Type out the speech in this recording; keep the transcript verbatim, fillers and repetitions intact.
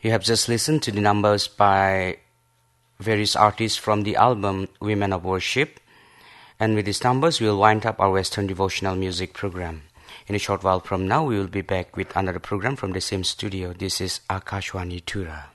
You have just listened to the numbers by various artists from the album Women of Worship. And with these numbers, we will wind up our Western devotional music program. In a short while from now, we will be back with another program from the same studio. This is Akashwani Tura.